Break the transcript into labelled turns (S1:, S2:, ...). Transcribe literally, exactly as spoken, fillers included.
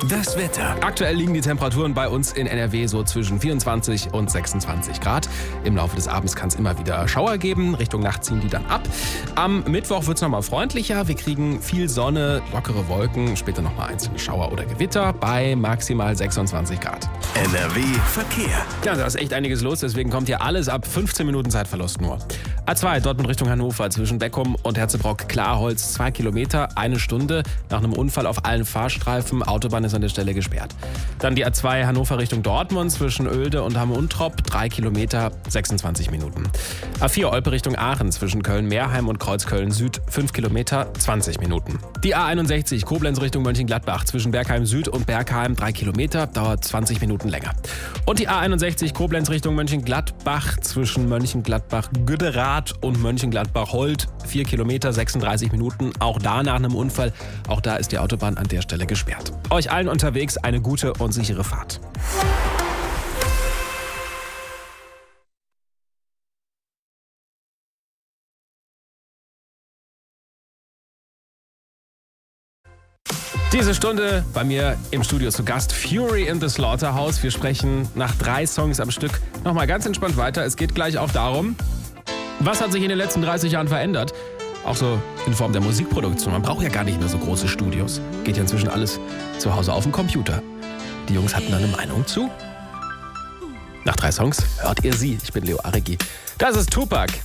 S1: Das Wetter.
S2: Aktuell liegen die Temperaturen bei uns in N R W so zwischen vierundzwanzig und sechsundzwanzig Grad. Im Laufe des Abends kann es immer wieder Schauer geben. Richtung Nacht ziehen die dann ab. Am Mittwoch wird es nochmal freundlicher. Wir kriegen viel Sonne, lockere Wolken, später nochmal einzelne Schauer oder Gewitter bei maximal sechsundzwanzig Grad.
S1: N R W Verkehr.
S2: Ja, da ist echt einiges los, deswegen kommt hier alles ab fünfzehn Minuten Zeitverlust nur. A zwei, Dortmund Richtung Hannover, zwischen Beckum und Herzebrock-Klarholz, zwei Kilometer, eine Stunde. Nach einem Unfall auf allen Fahrstreifen, Autobahn ist an der Stelle gesperrt. Dann die A zwei Hannover Richtung Dortmund, zwischen Oelde und Hamm-Untrop, drei Kilometer, sechsundzwanzig Minuten. A vier Olpe Richtung Aachen, zwischen Köln-Meerheim und Kreuzköln Süd, fünf Kilometer, zwanzig Minuten. Die A einundsechzig Koblenz Richtung Mönchengladbach, zwischen Bergheim Süd und Bergheim, drei Kilometer, dauert zwanzig Minuten länger. Und die A einundsechzig Koblenz Richtung Mönchengladbach, zwischen Mönchengladbach-Güderath und Mönchengladbach-Holt, vier Kilometer, sechsunddreißig Minuten, auch da nach einem Unfall. Auch da ist die Autobahn an der Stelle gesperrt. Euch allen unterwegs eine gute und sichere Fahrt. Diese Stunde bei mir im Studio zu Gast Fury in the Slaughterhouse. Wir sprechen nach drei Songs am Stück nochmal ganz entspannt weiter. Es geht gleich auch darum, was hat sich in den letzten dreißig Jahren verändert? Auch so in Form der Musikproduktion. Man braucht ja gar nicht mehr so große Studios. Geht ja inzwischen alles zu Hause auf dem Computer. Die Jungs hatten da eine Meinung zu. Nach drei Songs hört ihr sie. Ich bin Leo Aregi. Das ist Tupac.